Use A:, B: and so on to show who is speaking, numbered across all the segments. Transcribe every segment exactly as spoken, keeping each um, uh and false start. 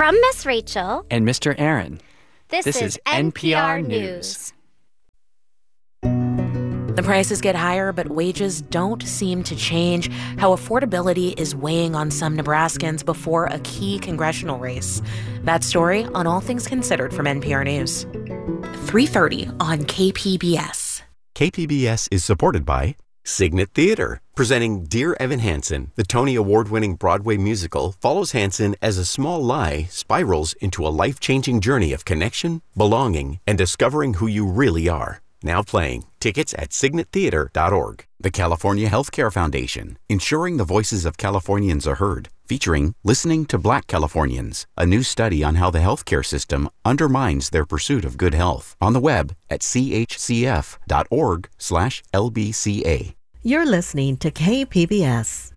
A: From Miss Rachel
B: and Mister Aaron,
A: this,
B: this
A: is,
B: is
A: N P R
B: N P R
A: News.
C: The prices get higher, but wages don't seem to change. How affordability is weighing on some Nebraskans before a key congressional race. That story on All Things Considered from N P R News. three thirty on K P B S.
D: K P B S is supported by Signet Theater, presenting Dear Evan Hansen. The Tony Award-winning Broadway musical follows Hansen as a small lie spirals into a life-changing journey of connection, belonging, and discovering who you really are. Now playing. Tickets at signet theater dot org. The California Healthcare Foundation, ensuring the voices of Californians are heard, featuring Listening to Black Californians, a new study on how the healthcare system undermines their pursuit of good health. On the web at c h c f dot org slash L B C A.
E: You're listening to K P B S.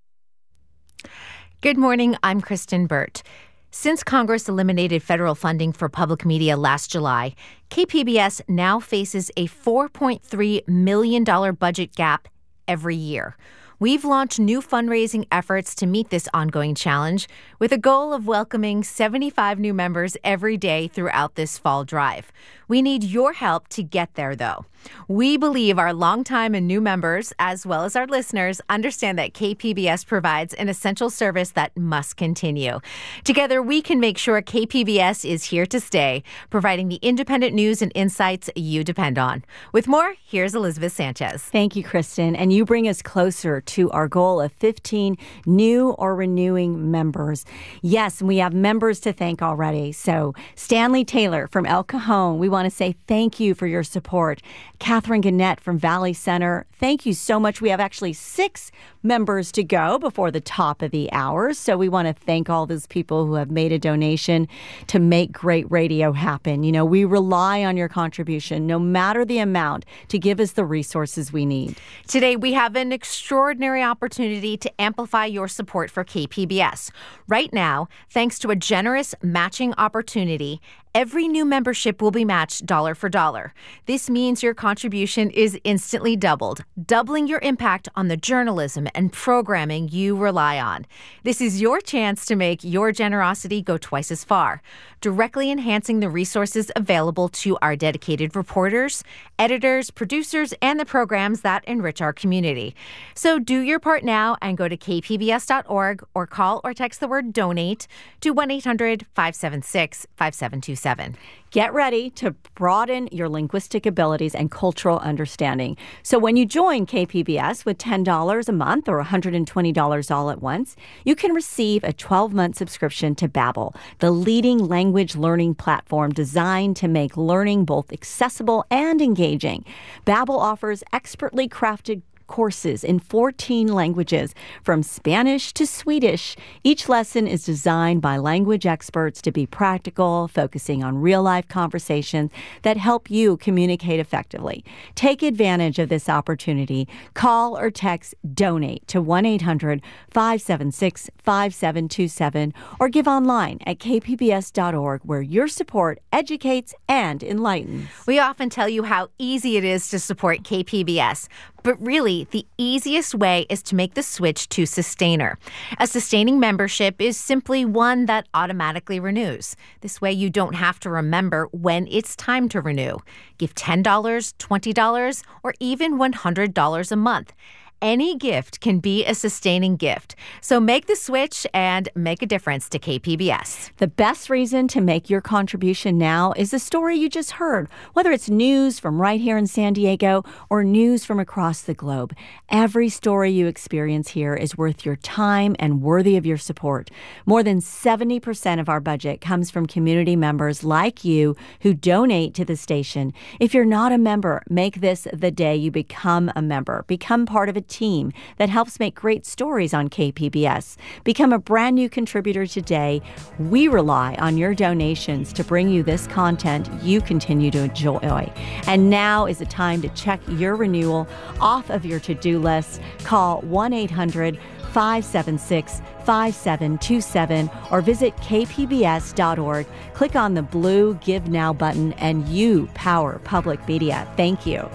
F: Good morning, I'm Kristen Burt. Since Congress eliminated federal funding for public media last July, K P B S now faces a four point three million dollars budget gap every year. We've launched new fundraising efforts to meet this ongoing challenge with a goal of welcoming seventy-five new members every day throughout this fall drive. We need your help to get there, though. We believe our longtime and new members, as well as our listeners, understand that K P B S provides an essential service that must continue. Together, we can make sure K P B S is here to stay, providing the independent news and insights you depend on. With more, here's Elizabeth Sanchez.
G: Thank you, Kristen. And you bring us closer to our goal of fifteen new or renewing members. Yes, we have members to thank already. So Stanley Taylor from El Cajon, we want to say thank you for your support. Catherine Gannett from Valley Center, thank you so much. We have actually six members to go before the top of the hour. So we want to thank all those people who have made a donation to make great radio happen. You know, we rely on your contribution, no matter the amount, to give us the resources we need.
F: Today, we have an extraordinary opportunity to amplify your support for K P B S. Right now, thanks to a generous matching opportunity, every new membership will be matched dollar for dollar. This means your contribution is instantly doubled, doubling your impact on the journalism and programming you rely on. This is your chance to make your generosity go twice as far, directly enhancing the resources available to our dedicated reporters, editors, producers, and the programs that enrich our community. So do your part now and go to k p b s dot org or call or text the word donate to one eight hundred five seven six five seven two seven.
G: Get ready to broaden your linguistic abilities and cultural understanding. So when you join K P B S with ten dollars a month or one hundred twenty dollars all at once, you can receive a twelve-month subscription to Babbel, the leading language learning platform designed to make learning both accessible and engaging. Babbel offers expertly crafted courses in fourteen languages, from Spanish to Swedish. Each lesson is designed by language experts to be practical, focusing on real-life conversations that help you communicate effectively. Take advantage of this opportunity. Call or text DONATE to one eight hundred five seven six five seven two seven or give online at k p b s dot org, where your support educates and enlightens.
F: We often tell you how easy it is to support K P B S, but really, the easiest way is to make the switch to Sustainer. A sustaining membership is simply one that automatically renews. This way, you don't have to remember when it's time to renew. Give ten dollars, twenty dollars, or even one hundred dollars a month. Any gift can be a sustaining gift. So make the switch and make a difference to K P B S.
G: The best reason to make your contribution now is the story you just heard, whether it's news from right here in San Diego or news from across the globe. Every story you experience here is worth your time and worthy of your support. More than seventy percent of our budget comes from community members like you who donate to the station. If you're not a member, make this the day you become a member. Become part of a team that helps make great stories on K P B S. Become a brand new contributor today. We rely on your donations to bring you this content you continue to enjoy. And now is the time to check your renewal off of your to-do list. Call one eight hundred five seven six five seven two seven or visit k p b s dot org. Click on the blue Give Now button and you power public media. Thank you.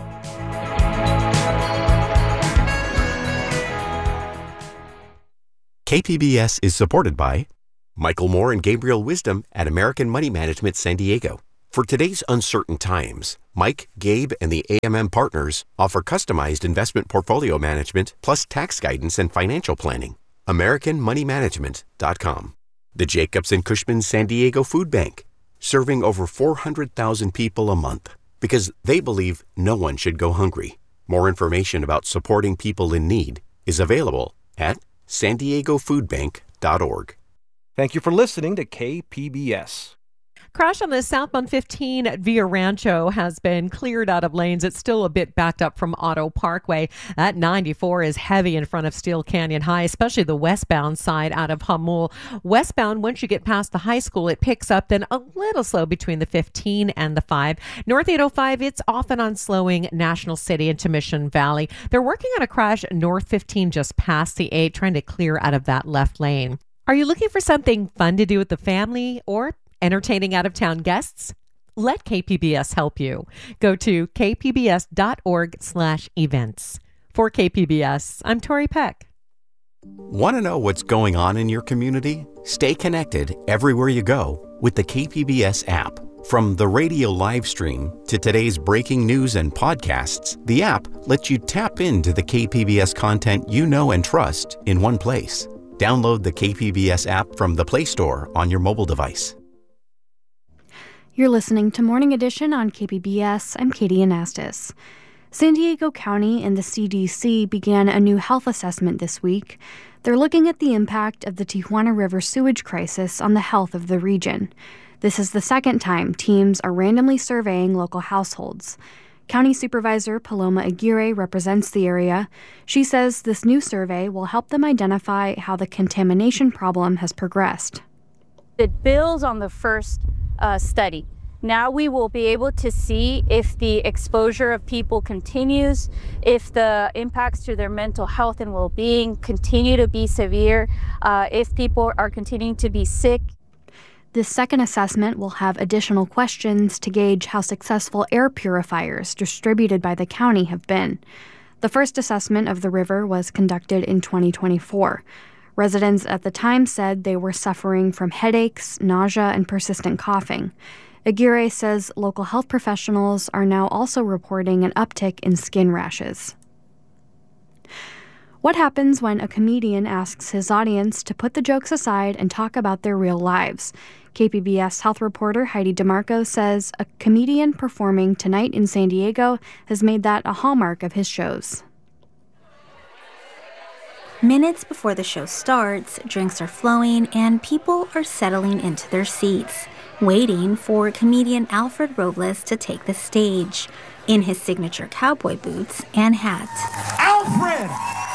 D: K P B S is supported by Michael Moore and Gabriel Wisdom at American Money Management San Diego. For today's uncertain times, Mike, Gabe, and the A M M partners offer customized investment portfolio management plus tax guidance and financial planning. American Money Management dot com. The Jacobs and Cushman San Diego Food Bank, serving over four hundred thousand people a month because they believe no one should go hungry. More information about supporting people in need is available at san diego food bank dot org.
A: Thank you for listening to K P B S.
B: Crash on the southbound fifteen at Villa Rancho has been cleared out of lanes. It's still a bit backed up from Auto Parkway. That ninety-four is heavy in front of Steel Canyon High, especially the westbound side out of Hamul. Westbound, once you get past the high school, it picks up, then a little slow between the fifteen and the five. North eight oh five, it's off and on slowing National City into Mission Valley. They're working on a crash north fifteen just past the eight, trying to clear out of that left lane. Are you looking for something fun to do with the family or entertaining out-of-town guests? Let K P B S help you. Go to k p b s dot org slash events. For K P B S, I'm Tori Peck.
D: Want to know what's going on in your community? Stay connected everywhere you go with the K P B S app. From the radio live stream to today's breaking news and podcasts, the app lets you tap into the K P B S content you know and trust in one place. Download the K P B S app from the Play Store on your mobile device.
H: You're listening to Morning Edition on K P B S. I'm Katie Anastas. San Diego County and the C D C began a new health assessment this week. They're looking at the impact of the Tijuana River sewage crisis on the health of the region. This is the second time teams are randomly surveying local households. County Supervisor Paloma Aguirre represents the area. She says this new survey will help them identify how the contamination problem has progressed.
I: It builds on the first uh, study. Now we will be able to see if the exposure of people continues, if the impacts to their mental health and well-being continue to be severe, uh, if people are continuing to be sick.
H: This second assessment will have additional questions to gauge how successful air purifiers distributed by the county have been. The first assessment of the river was conducted in twenty twenty-four. Residents at the time said they were suffering from headaches, nausea, and persistent coughing. Aguirre says local health professionals are now also reporting an uptick in skin rashes. What happens when a comedian asks his audience to put the jokes aside and talk about their real lives? K P B S health reporter Heidi DeMarco says a comedian performing tonight in San Diego has made that a hallmark of his shows.
J: Minutes before the show starts, drinks are flowing and people are settling into their seats, waiting for comedian Alfred Robles to take the stage in his signature cowboy boots and hat.
K: Alfred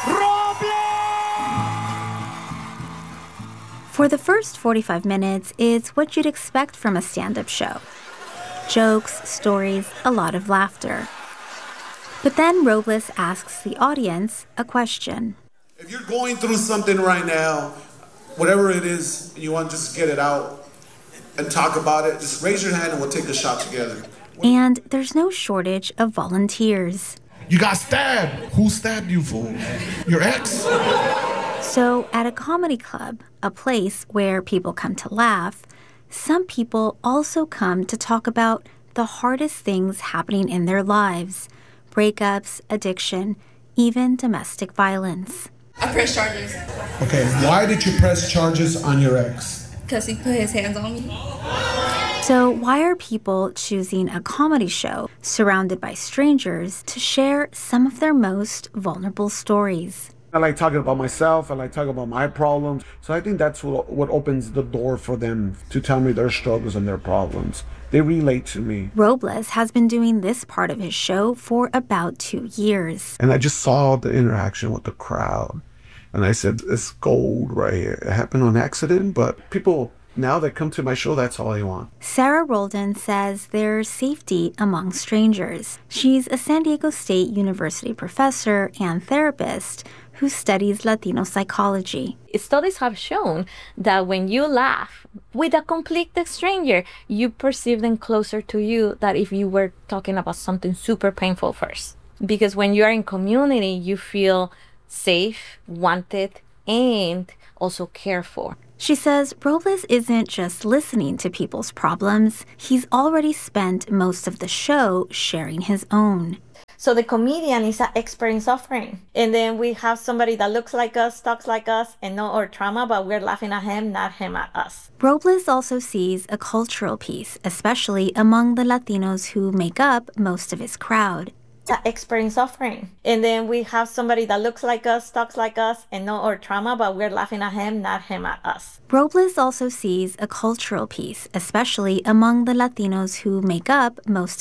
K: Robles!
J: For the first forty-five minutes, it's what you'd expect from a stand-up show. Jokes, stories, a lot of laughter. But then Robles asks the audience a question.
K: If you're going through something right now, whatever it is, you want to just get it out and talk about it, just raise your hand and we'll take a shot together.
J: And there's no shortage of volunteers.
K: You got stabbed. Who stabbed you, fool? Your ex?
J: So at a comedy club, a place where people come to laugh, some people also come to talk about the hardest things happening in their lives. Breakups, addiction, even domestic violence.
L: I pressed charges.
K: Okay, why did you press charges on your ex?
L: Because he put his hands on me.
J: So why are people choosing a comedy show surrounded by strangers to share some of their most vulnerable stories?
M: I like talking about myself. I like talking about my problems. So I think that's what, what opens the door for them to tell me their struggles and their problems. They relate to me.
J: Robles has been doing this part of his show for about two years.
M: And I just saw the interaction with the crowd. And I said, it's gold right here. It happened on accident, but people now that come to my show, that's all they want.
J: Sarah Roldan says there's safety among strangers. She's a San Diego State University professor and therapist who studies Latino psychology.
N: Studies have shown that when you laugh with a complete stranger, you perceive them closer to you than if you were talking about something super painful first. Because when you are in community, you feel safe, wanted, and also cared for.
J: She says Robles isn't just listening to people's problems, he's already spent most of the show sharing his own.
N: So the comedian is an expert in suffering. And then we have somebody that looks like us, talks like us, and know our trauma, but we're laughing at him, not him at us.
J: Robles also sees a cultural piece, especially among the Latinos who make up most of his crowd.
N: An expert in suffering. And then we have somebody that looks like us, talks like us, and know our trauma, but we're laughing at him, not him at us.
J: Robles also sees a cultural piece, especially among the Latinos who make up most